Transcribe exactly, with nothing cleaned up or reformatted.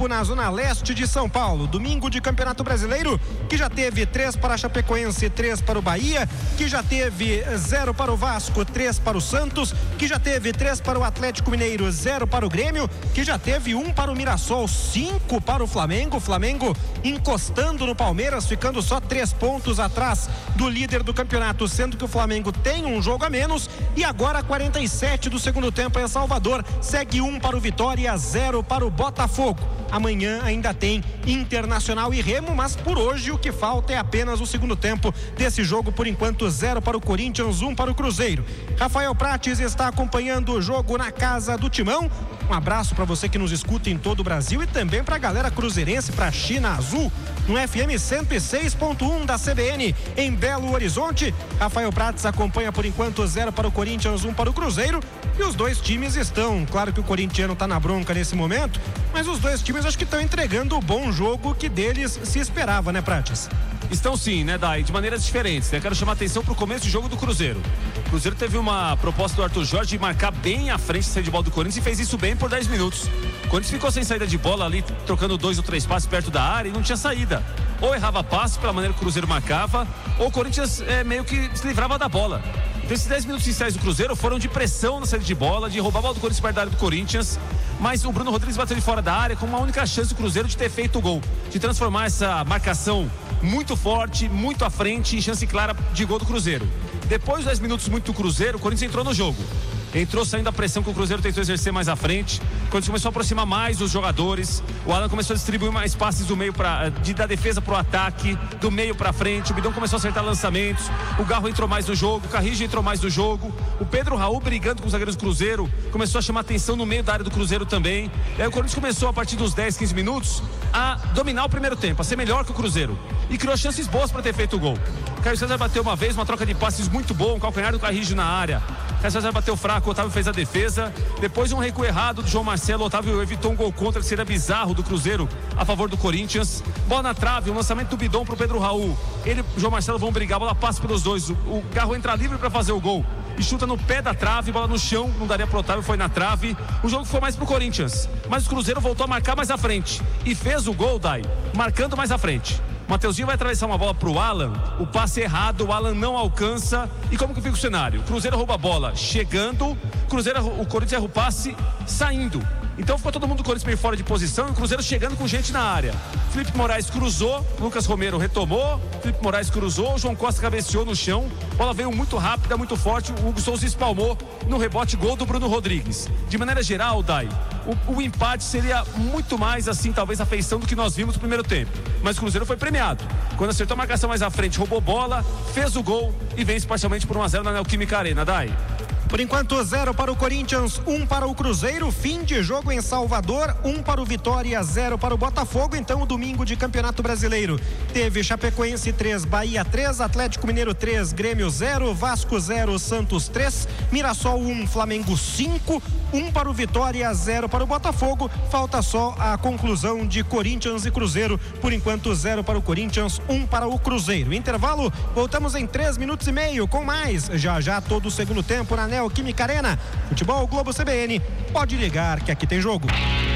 campo na zona leste de São Paulo. Domingo de Campeonato Brasileiro, que já teve três para a Chapecoense, três para o Bahia, que já teve zero para o Vasco, três para o Santos, que já teve três para o Atlético Mineiro, zero para o Grêmio, que já teve um para o Mirassol, cinco para o Flamengo. O Flamengo encostando no Palmeiras, ficando só três pontos atrás do líder do campeonato, sendo que o Flamengo tem um jogo a menos. E agora, quarenta e sete do segundo tempo em Salvador, segue um para o Vitória, zero para o Botafogo. Amanhã ainda tem Internacional e Remo, mas por hoje o que falta é apenas o segundo tempo desse jogo. Por enquanto, zero para o Corinthians, um para o Cruzeiro. Rafael Prates está acompanhando o jogo na casa do Timão. Um abraço para você que nos escuta em todo o Brasil e também para a galera cruzeirense, para a China Azul, no F M cento e seis ponto um da C B N em Belo Horizonte. Rafael Prates acompanha por enquanto zero para o Corinthians, um para o Cruzeiro. E os dois times estão, claro que o corintiano está na bronca nesse momento, mas os dois times acho que estão entregando o bom jogo que deles se esperava, né, Prates? Estão sim, né, Dai? De maneiras diferentes, né? Quero chamar a atenção para o começo de jogo do Cruzeiro. O Cruzeiro teve uma proposta do Arthur Jorge de marcar bem à frente da saída de bola do Corinthians e fez isso bem por dez minutos. O Corinthians ficou sem saída de bola ali, trocando dois ou três passes perto da área e não tinha saída. Ou errava passe pela maneira que o Cruzeiro marcava, ou o Corinthians é, meio que se livrava da bola. Então esses dez minutos iniciais do Cruzeiro foram de pressão na saída de bola, de roubar a bola do Corinthians para a área do Corinthians, mas o Bruno Rodrigues bateu de fora da área com uma única chance do Cruzeiro de ter feito o gol, de transformar essa marcação muito forte, muito à frente, em chance clara de gol do Cruzeiro. Depois dos dez minutos muito do Cruzeiro, o Corinthians entrou no jogo. Entrou saindo da pressão que o Cruzeiro tentou exercer mais à frente. O Corinthians começou a aproximar mais os jogadores. O Alan começou a distribuir mais passes do meio pra, de, da defesa para o ataque, do meio para frente. O Bidão começou a acertar lançamentos. O Garro entrou mais no jogo. O Carrillo entrou mais no jogo. O Pedro Raul, brigando com os zagueiros do Cruzeiro, começou a chamar atenção no meio da área do Cruzeiro também. E aí o Corinthians começou, a partir dos dez, quinze minutos, a dominar o primeiro tempo, a ser melhor que o Cruzeiro. E criou chances boas para ter feito o gol. O Caio César bateu uma vez, uma troca de passes muito boa, um calcanhar do Carrillo na área. O Caio César bateu fraco, o Otávio fez a defesa. Depois um recuo errado do João Marcelo. O Otávio evitou um gol contra, que seria bizarro, do Cruzeiro a favor do Corinthians. Bola na trave, um lançamento do Bidon pro Pedro Raul. Ele e o João Marcelo vão brigar, a bola passa pelos dois. O, o Garro entra livre para fazer o gol e chuta no pé da trave, bola no chão, não daria pro Otávio, foi na trave. O jogo foi mais pro Corinthians, mas o Cruzeiro voltou a marcar mais à frente e fez o gol, Dai, marcando mais à frente. Mateuzinho vai atravessar uma bola pro Alan, o passe errado, o Alan não alcança. E como que fica o cenário? O Cruzeiro rouba a bola chegando, Cruzeiro, o Corinthians erra o passe saindo. Então ficou todo mundo do Corinthians meio fora de posição e o Cruzeiro chegando com gente na área. Felipe Moraes cruzou, Lucas Romero retomou, Felipe Moraes cruzou, João Costa cabeceou no chão, a bola veio muito rápida, muito forte, o Hugo Souza espalmou no rebote, gol do Bruno Rodrigues. De maneira geral, Dai, o, o empate seria muito mais assim, talvez a feição do que nós vimos no primeiro tempo. Mas o Cruzeiro foi premiado. Quando acertou a marcação mais à frente, roubou bola, fez o gol e vence parcialmente por um a zero na Neoquímica Arena, Dai. Por enquanto, zero para o Corinthians, um para o Cruzeiro. Fim de jogo em Salvador, um para o Vitória, zero para o Botafogo. Então, o domingo de Campeonato Brasileiro teve Chapecoense três, Bahia três, Atlético Mineiro três, Grêmio zero, Vasco zero, Santos três, Mirassol um, Flamengo cinco, um para o Vitória, zero para o Botafogo. Falta só a conclusão de Corinthians e Cruzeiro. Por enquanto, zero para o Corinthians, um para o Cruzeiro. Intervalo, voltamos em três minutos e meio com mais. Já já todo o segundo tempo na Neoquímica Arena. Futebol Globo C B N, pode ligar que aqui tem jogo.